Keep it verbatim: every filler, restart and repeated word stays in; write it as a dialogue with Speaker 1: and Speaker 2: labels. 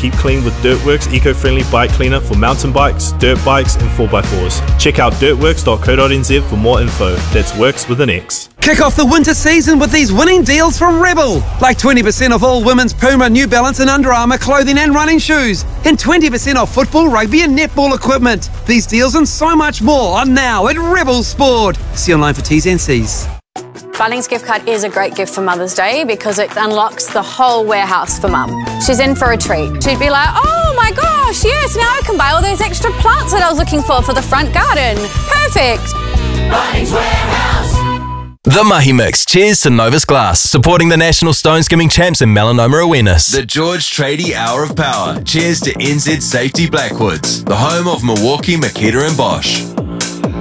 Speaker 1: keep clean with Dirtworks eco-friendly bike cleaner for mountain bikes, dirt bikes and four by fours. Check out dirtworks dot co dot n z for more info. That's works with an X.
Speaker 2: Kick off the winter season with these winning deals from Rebel. Like twenty percent off all women's Puma, New Balance and Under Armour clothing and running shoes. And twenty percent off football, rugby and netball equipment. These deals and so much more are now at Rebel Sport. See online for T's and C's.
Speaker 3: Bunnings gift card is a great gift for Mother's Day because it unlocks the whole warehouse for Mum. She's in for a treat. She'd be like, oh my gosh, yes, now I can buy all those extra plants that I was looking for for the front garden. Perfect.
Speaker 4: Bunnings Warehouse.
Speaker 5: The Mahi Mix. Cheers to Novus Glass, supporting the National Stone Skimming Champs and melanoma awareness.
Speaker 6: The George Tradie Hour of Power. Cheers to N Z Safety Blackwoods, the home of Milwaukee, Makita and Bosch.